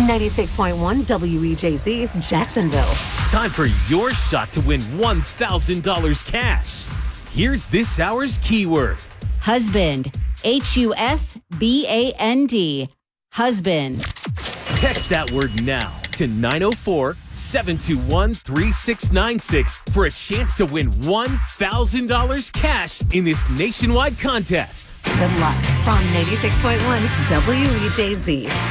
96.1 WEJZ, Jacksonville. Time for your shot to win $1,000 cash. Here's this hour's keyword. Husband. HUSBAND. Husband. Text that word now to 904-721-3696 for a chance to win $1,000 cash in this nationwide contest. Good luck from 96.1 WEJZ.